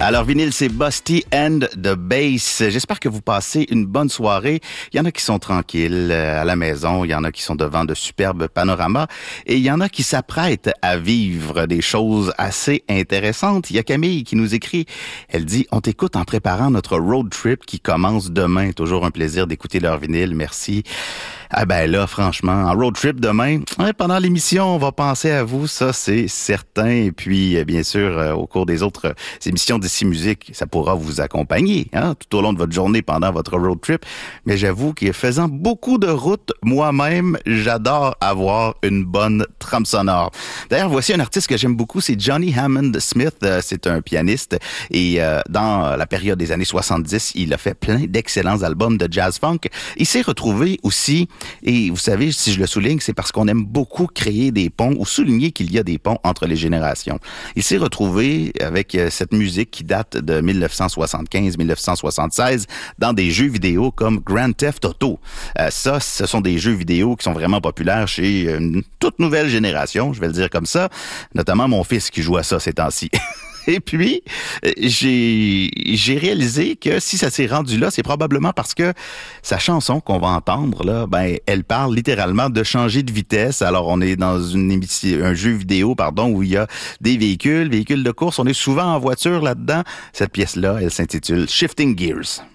Alors, vinyle, c'est Busty and the Bass. J'espère que vous passez une bonne soirée. Il y en a qui sont tranquilles à la maison, il y en a qui sont devant de superbes panoramas et il y en a qui s'apprêtent à vivre des choses assez intéressantes. Il y a Camille qui nous écrit, elle dit « On t'écoute en préparant notre road trip qui commence demain. Toujours un plaisir d'écouter leur vinyle. Merci. » Ah ben là, franchement, en road trip demain, pendant l'émission, on va penser à vous, ça c'est certain. Et puis, bien sûr, au cours des autres émissions d'Ici Musique, ça pourra vous accompagner tout au long de votre journée pendant votre road trip. Mais j'avoue que faisant beaucoup de routes, moi-même, j'adore avoir une bonne trame sonore. D'ailleurs, voici un artiste que j'aime beaucoup, c'est Johnny Hammond Smith. C'est un pianiste et dans la période des années 70, il a fait plein d'excellents albums de jazz funk. Il s'est retrouvé aussi. Et vous savez, si je le souligne, c'est parce qu'on aime beaucoup créer des ponts ou souligner qu'il y a des ponts entre les générations. Il s'est retrouvé avec cette musique qui date de 1975-1976 dans des jeux vidéo comme Grand Theft Auto. Ça, ce sont des jeux vidéo qui sont vraiment populaires chez une toute nouvelle génération, je vais le dire comme ça, notamment mon fils qui joue à ça ces temps-ci. Et puis, j'ai réalisé que si ça s'est rendu là, c'est probablement parce que sa chanson qu'on va entendre, là, elle parle littéralement de changer de vitesse. Alors, on est dans un jeu vidéo, où il y a des véhicules de course. On est souvent en voiture là-dedans. Cette pièce-là, elle s'intitule Shifting Gears.